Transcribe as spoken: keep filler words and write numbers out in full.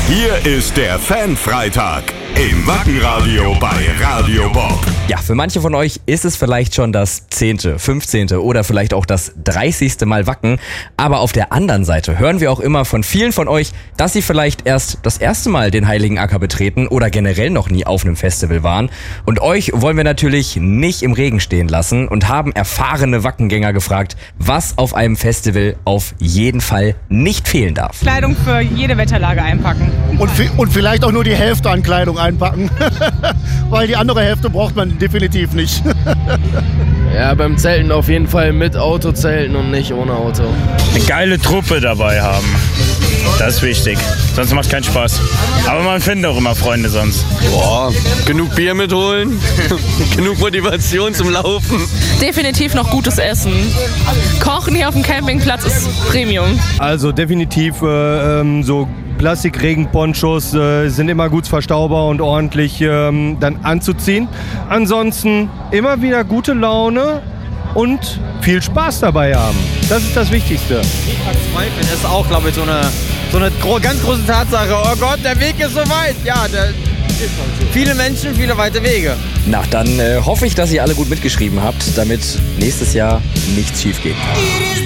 Hier ist der Fan-Freitag im Wackenradio bei Radio Bob. Ja, für manche von euch ist es vielleicht schon das zehnte, fünfzehnte oder vielleicht auch das dreißigste Mal Wacken. Aber auf der anderen Seite hören wir auch immer von vielen von euch, dass sie vielleicht erst das erste Mal den Heiligen Acker betreten oder generell noch nie auf einem Festival waren. Und euch wollen wir natürlich nicht im Regen stehen lassen und haben erfahrene Wackengänger gefragt, was auf einem Festival auf jeden Fall nicht fehlen darf. Kleidung für jede Wetterlage einpacken. Und, und vielleicht auch nur die Hälfte an Kleidung einpacken, weil die andere Hälfte braucht man definitiv nicht. Ja, beim Zelten auf jeden Fall mit Auto zelten und nicht ohne Auto. Eine geile Truppe dabei haben, das ist wichtig, sonst macht keinen Spaß. Aber man findet auch immer Freunde sonst. Boah, genug Bier mitholen, genug Motivation zum Laufen. Definitiv noch gutes Essen. Kochen hier auf dem Campingplatz ist Premium. Also definitiv äh, ähm, so Plastikregenponchos äh, sind immer gut verstaubar und ordentlich ähm, dann anzuziehen. Ansonsten immer wieder gute Laune und viel Spaß dabei haben. Das ist das Wichtigste. Das ist auch, glaube ich, so eine, so eine gro- ganz große Tatsache. Oh Gott, der Weg ist so weit. Ja, der, viele Menschen, viele weite Wege. Na, dann äh, hoffe ich, dass ihr alle gut mitgeschrieben habt, damit nächstes Jahr nichts schief geht.